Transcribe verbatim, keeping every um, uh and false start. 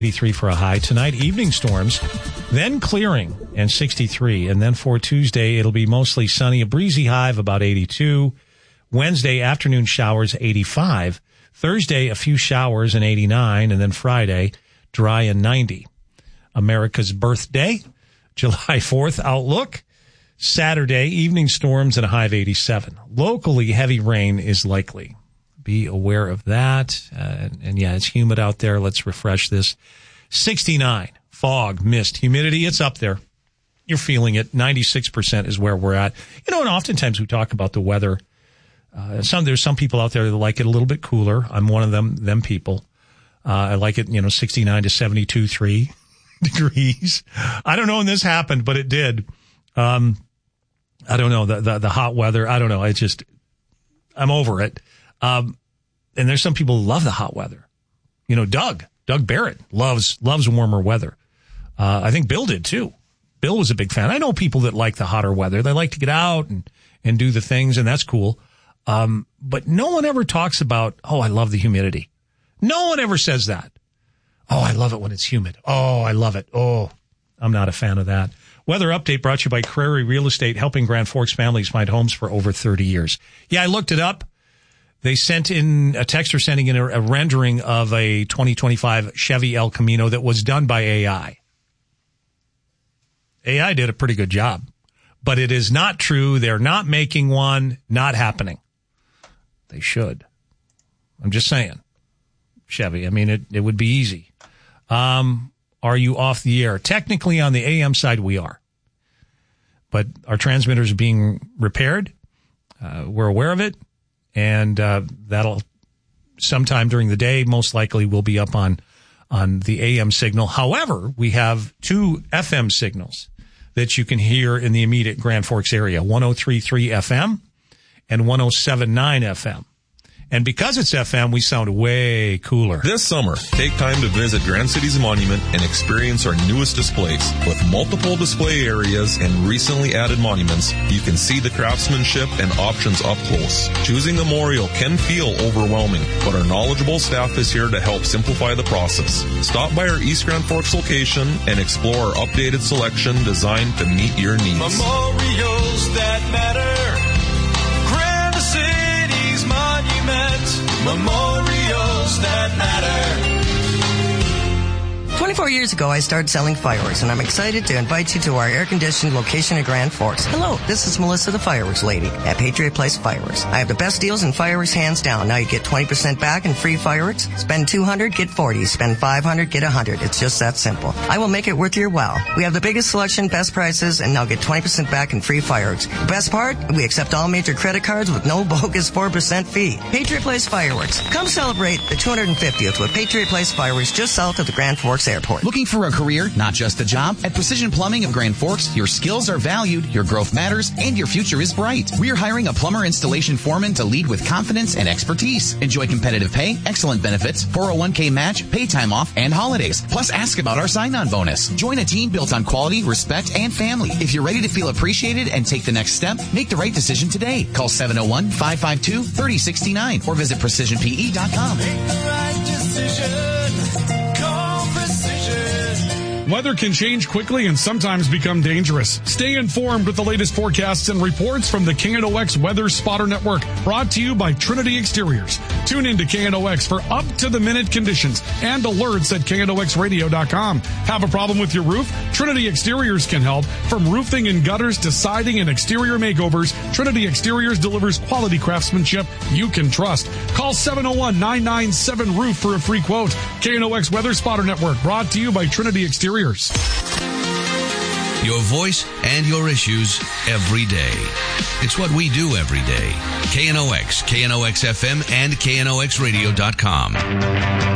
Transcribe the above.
eighty-three for a high. Tonight, evening storms, then clearing and sixty-three. And then for Tuesday, it'll be mostly sunny, a breezy high of about eighty-two. Wednesday, afternoon showers, eighty-five. Thursday, a few showers and eighty-nine. And then Friday, dry and ninety. America's birthday, July fourth, outlook. Saturday, evening storms and a high of eighty-seven. Locally, heavy rain is likely. Be aware of that. Uh, and, and yeah, it's humid out there. Let's refresh this. sixty-nine, fog, mist, humidity. It's up there. You're feeling it. ninety-six percent is where we're at. You know, and oftentimes we talk about the weather. Uh, some, there's some people out there that like it a little bit cooler. I'm one of them, them people. Uh, I like it, you know, sixty-nine to seventy-two, three degrees. I don't know when this happened, but it did. Um, I don't know, the, the, the hot weather. I don't know. I just, I'm over it. Um, and there's some people who love the hot weather. You know, Doug, Doug Barrett loves, loves warmer weather. Uh, I think Bill did too. Bill was a big fan. I know people that like the hotter weather. They like to get out and, and do the things, and that's cool. Um, but no one ever talks about, oh, I love the humidity. No one ever says that. Oh, I love it when it's humid. Oh, I love it. Oh, I'm not a fan of that. Weather update brought to you by Crary Real Estate, helping Grand Forks families find homes for over thirty years. Yeah, I looked it up. They sent in, a texter sending in a, a rendering of a twenty twenty-five Chevy El Camino that was done by A I. A I did a pretty good job, but it is not true. They're not making one, not happening. They should. I'm just saying. Chevy, I mean, it, it would be easy. Um, are you off the air? Technically, on the A M side, we are. But our transmitters are being repaired. Uh, we're aware of it. And uh, that'll sometime during the day, most likely, will be up on on the A M signal. However, we have two F M signals that you can hear in the immediate Grand Forks area, one oh three point three F M and one oh seven point nine F M. And because it's F M, we sound way cooler. This summer, take time to visit Grand Cities Monument and experience our newest displays. With multiple display areas and recently added monuments, you can see the craftsmanship and options up close. Choosing a memorial can feel overwhelming, but our knowledgeable staff is here to help simplify the process. Stop by our East Grand Forks location and explore our updated selection designed to meet your needs. Memorials that matter. Grand Cities Monument. Memorials that matter. twenty-four years ago, I started selling fireworks, and I'm excited to invite you to our air-conditioned location at Grand Forks. Hello, this is Melissa, the fireworks lady at Patriot Place Fireworks. I have the best deals in fireworks, hands down. Now you get twenty percent back in free fireworks. Spend two hundred dollars, get forty dollars. Spend five hundred dollars, get one hundred dollars. It's just that simple. I will make it worth your while. We have the biggest selection, best prices, and now get twenty percent back in free fireworks. The best part, we accept all major credit cards with no bogus four percent fee. Patriot Place Fireworks. Come celebrate the two hundred fiftieth with Patriot Place Fireworks just south of the Grand Forks Airport. Looking for a career, not just a job? At Precision Plumbing of Grand Forks, your skills are valued, your growth matters, and your future is bright. We are hiring a plumber installation foreman to lead with confidence and expertise. Enjoy competitive pay, excellent benefits, four oh one k match, pay time off, and holidays. Plus, ask about our sign-on bonus. Join a team built on quality, respect, and family. If you're ready to feel appreciated and take the next step, make the right decision today. Call seven oh one, five five two, three oh six nine or visit precision p e dot com. Make the right decision. Call Precision. Weather can change quickly and sometimes become dangerous. Stay informed with the latest forecasts and reports from the K N O X Weather Spotter Network, brought to you by Trinity Exteriors. Tune in to K N O X for up-to-the-minute conditions and alerts at K N O X radio dot com. Have a problem with your roof? Trinity Exteriors can help. From roofing and gutters to siding and exterior makeovers, Trinity Exteriors delivers quality craftsmanship you can trust. Call seven oh one, nine nine seven, roof for a free quote. K N O X Weather Spotter Network, brought to you by Trinity Exteriors. Your voice and your issues every day. It's what we do every day. K N O X, K N O X F M, and K N O X radio dot com.